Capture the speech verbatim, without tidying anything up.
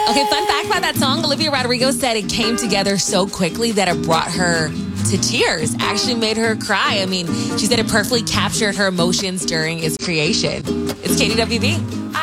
Okay, fun fact about that song, Olivia Rodrigo said it came together so quickly that it brought her to tears, actually made her cry. I mean, she said it perfectly captured her emotions during its creation. It's K D W B.